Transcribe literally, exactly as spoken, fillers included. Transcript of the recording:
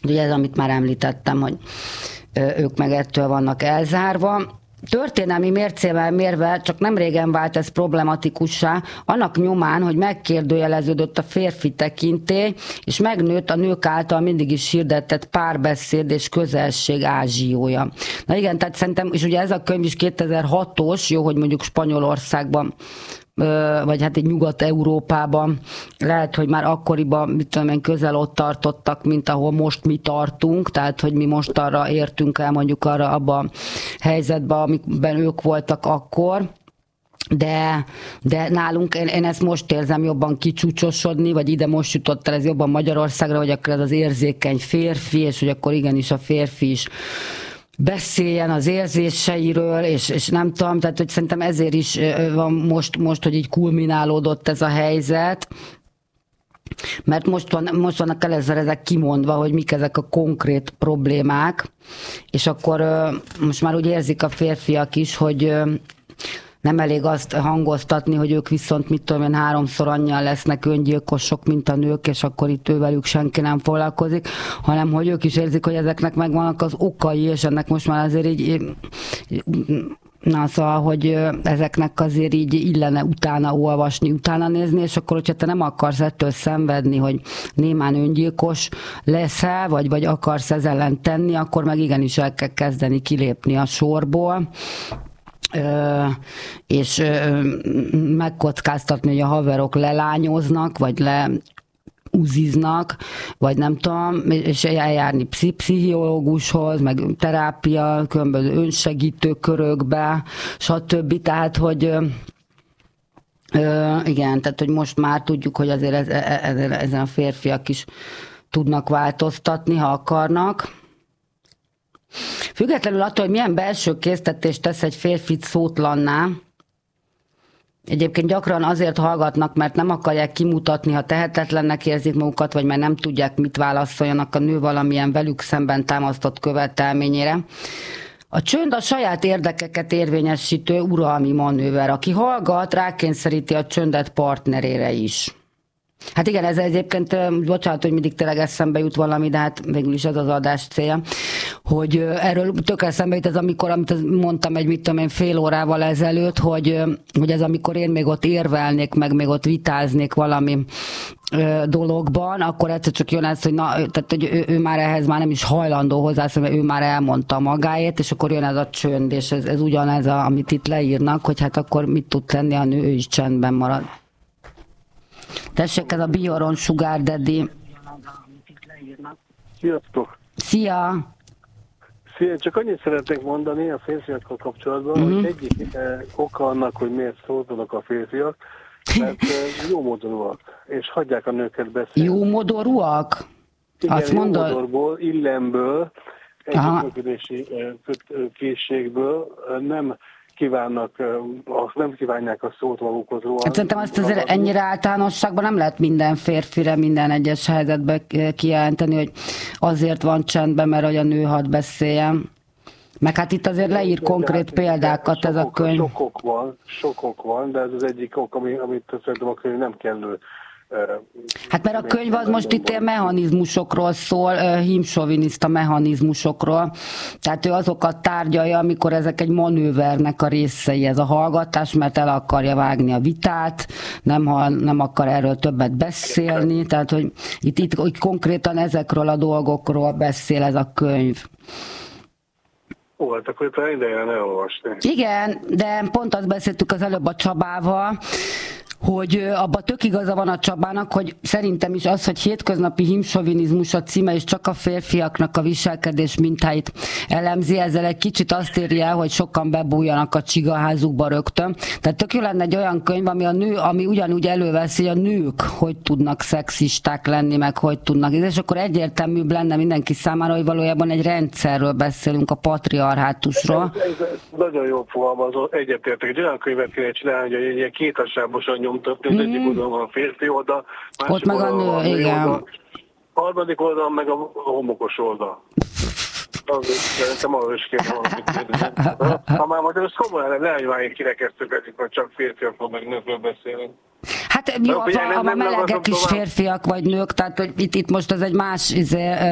Ugye ez, amit már említettem, hogy ők meg ettől vannak elzárva. Történelmi mércével mérve csak nem régen vált ez problematikussá, annak nyomán, hogy megkérdőjeleződött a férfi tekintély, és megnőtt a nők által mindig is hirdetett párbeszéd és közelség ázsiója. Na igen, tehát szerintem, és ugye ez a könyv is kétezer-hatos, jó, hogy mondjuk Spanyolországban, vagy hát egy Nyugat-Európában lehet, hogy már akkoriban, mit tudom én, közel ott tartottak, mint ahol most mi tartunk, tehát, hogy mi most arra értünk el, mondjuk arra abba a helyzetbe, amikben ők voltak akkor, de, de nálunk, én, én ezt most érzem jobban kicsúcsosodni, vagy ide most jutott el ez jobban Magyarországra, hogy akkor ez az érzékeny férfi, és hogy akkor igenis a férfi is beszéljen az érzéseiről, és, és nem tudom, tehát hogy szerintem ezért is van most, most, hogy így kulminálódott ez a helyzet, mert most, van, most vannak először ezek kimondva, hogy mik ezek a konkrét problémák, és akkor most már úgy érzik a férfiak is, hogy nem elég azt hangoztatni, hogy ők viszont mit tudom én, háromszor annyian lesznek öngyilkosok, mint a nők, és akkor itt ővelük senki nem foglalkozik, hanem hogy ők is érzik, hogy ezeknek megvannak az okai, és ennek most már azért így, na szóval, hogy ezeknek azért így illene utána olvasni, utána nézni, és akkor, hogyha te nem akarsz ettől szenvedni, hogy némán öngyilkos leszel, vagy, vagy akarsz ez ellen tenni, akkor meg igenis el kell kezdeni kilépni a sorból, Ö, és ö, megkockáztatni, hogy a haverok lelányoznak, vagy le uziznak, vagy nem tudom, és eljárni pszichológushoz, meg terápia, különböző önsegítő körökbe, stb. Tehát, hogy ö, ö, igen, tehát, hogy most már tudjuk, hogy azért ez, ez, ezen a férfiak is tudnak változtatni, ha akarnak. Függetlenül attól, hogy milyen belső késztetést tesz egy férfit szótlanná, egyébként gyakran azért hallgatnak, mert nem akarják kimutatni, ha tehetetlennek érzik magukat, vagy mert nem tudják, mit válaszoljanak a nő valamilyen velük szemben támasztott követelményére. A csönd a saját érdekeket érvényesítő uralmi manőver. Aki hallgat, rákényszeríti a csöndet partnerére is. Hát igen, ez egyébként, bocsánat, hogy mindig tényleg eszembe jut valami, de hát végül is ez az adás célja, hogy erről tök eszembe jut ez, amikor, amit mondtam egy, mit tudom én, fél órával ezelőtt, hogy, hogy ez amikor én még ott érvelnék, meg még ott vitáznék valami dologban, akkor egyszer csak jön ez, hogy, na, tehát, hogy ő, ő már ehhez már nem is hajlandó hozzászólni, mert ő már elmondta magáét, és akkor jön ez a csönd, és ez, ez ugyanez, a, amit itt leírnak, hogy hát akkor mit tud tenni a nő, ő is csendben marad. Tessék, ez a Bioron Sugar Daddy. Sziasztok! Szia! Szia! Csak annyit szeretnék mondani a férfiakkal kapcsolatban, mm-hmm. hogy egyik eh, oka annak, hogy miért szóltanak a férfiak, mert eh, jó modorúak, és hagyják a nőket beszélni. Jó modorúak? Igen, azt jó mondod? modorból, illemből, együttműködési eh, készségből eh, nem kívánnak, azt nem kívánják a szót magukhoz róla. Hát szerintem azt azért ennyire általánosságban nem lehet minden férfire minden egyes helyzetben kijelenteni, hogy azért van csendben, mert hogy a nő hadd beszéljen. Meg hát itt azért leír konkrét példákat ez a könyv. Sok ok van, sok ok van, de ez az egyik ok, ami, amit szerintem a könyv nem kellő. Hát mert a könyv az most itt ilyen mechanizmusokról szól, hímsoviniszta mechanizmusokról, tehát ő azokat tárgyalja, amikor ezek egy manővernek a részei, ez a hallgatás, mert el akarja vágni a vitát, nem, nem akar erről többet beszélni, tehát hogy itt, itt hogy konkrétan ezekről a dolgokról beszél ez a könyv. Ó, hát akkor itt ideje ne olvasni. Igen, de pont azt beszéltük az előbb a Csabával, hogy abban tök igaza van a Csabának, hogy szerintem is az, hogy hétköznapi hímsovinizmus a címe, és csak a férfiaknak a viselkedés mintáit elemzi, ezzel egy kicsit azt érje el, hogy sokan bebújjanak a csigaházukba rögtön. Tehát tök jó lenne egy olyan könyv, ami, a nő, ami ugyanúgy előveszi, hogy a nők hogy tudnak szexisták lenni, meg hogy tudnak. És akkor egyértelműbb lenne mindenki számára, hogy valójában egy rendszerről beszélünk, a patriarhátusról. Ez, ez, ez nagyon jó fogalmazó, egyetértek. Egy olyan könyvet kéne csinálni, hogy egy ilyen kéthasábosan nyomtatni, az mm. egyik oldalon a férfi oldal, másik meg a nő, a nő igen. oldal, harmadik oldalon meg a homokos oldal. Azért szerintem arra is kéne valamit kérdezni. Ha már majd ezt komolyan leányváig kirekeztük, hogy csak férfiakról meg nőkről beszélünk. Hát jó, ha a melegek is férfiak vagy nők, tehát hogy itt, itt most ez egy más izé,